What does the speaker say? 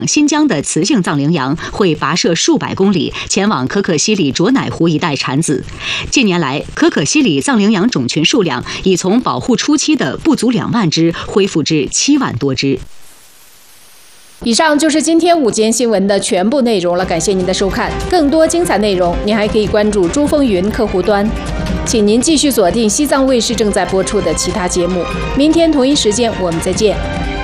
新疆的雌性藏羚羊会跋涉数百公里前往可可西里卓乃湖一带产子。近年来，可可西里藏羚羊种群数量已从保护初期的不足2万只恢复至7万多只。 以上就是今天午间新闻的全部内容了，感谢您的收看。更多精彩内容，您还可以关注珠风云客户端。请您继续锁定西藏卫视正在播出的其他节目。明天同一时间我们再见。